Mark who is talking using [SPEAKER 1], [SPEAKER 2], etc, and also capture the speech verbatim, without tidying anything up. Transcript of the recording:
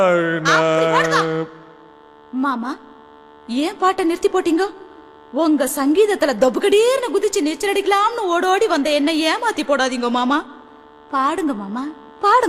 [SPEAKER 1] அப்படி பாடுங்க. மாமா ஏன் பாட்டை நிறுத்தி போட்டீங்க? உங்க சங்கீதத்துல தொபுகடீர்னு குதிச்சு நீச்சல் அடிக்கலாம்னு ஓடோடி வந்த என்ன ஏமாத்தி போடாதீங்க மாமா. பாடுங்க மாமா பாடுங்க.